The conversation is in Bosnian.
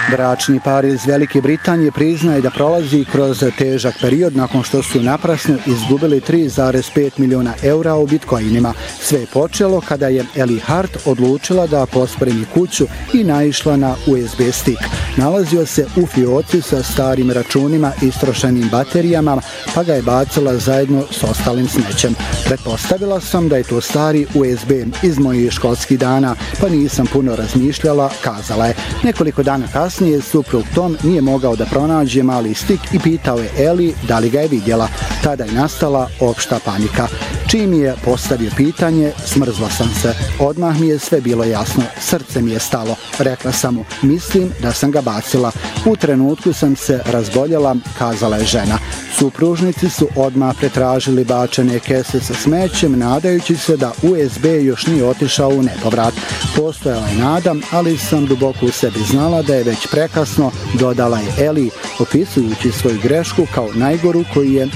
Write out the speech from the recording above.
Bračni par iz Velike Britanije priznaje da prolazi kroz težak period nakon što su naprasno izgubili 3,5 miliona eura u bitcoinima. Sve je počelo kada je Ellie Hart odlučila da pospremi kuću i naišla na USB stik. Nalazio se u fioci sa starim računima i istrošenim baterijama, pa ga je bacila zajedno s ostalim smećem. Pretpostavila sam da je to stari USB iz mojih školskih dana, pa nisam puno razmišljala, kazala je. Nekoliko dana kasnije suprug Tom nije mogao da pronađe mali stik i pitao je Ellie da li ga je vidjela. Tada je nastala opšta panika. Čim je postavio pitanje, smrzla sam se. Odmah mi je sve bilo jasno, srce mi je stalo. Rekla sam mu, mislim da sam ga bacila. U trenutku sam se razboljela, kazala je žena. Supružnici su odmah pretražili bačene kese sa smećem, nadajući se da USB još nije otišao u nepovrat. Postojala je nada, ali sam duboko u sebi znala da je već prekasno, dodala je Ellie, opisujući svoju grešku kao najgoru koju je